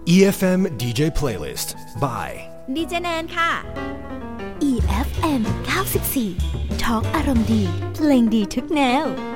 EFM DJ Playlist by ดีเจแนนค่ะ EFM 94 Talk อารมณ์ดีเพลงดีทุกแนว